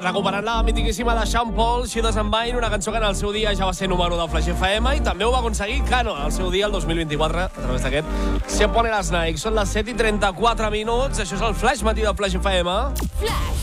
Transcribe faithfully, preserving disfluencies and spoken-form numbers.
recuperant la mitiquíssima de Sean Paul, She Doesn't Mind, una cançó que en el seu dia ja va ser número de Flash F M i també ho va aconseguir Cano al seu dia, el dos mil vint-i-quatre, a través d'aquest Se Pone las Nike. Són les set i trenta-quatre minuts, això és el Flash Matí de Flash F M. Flash.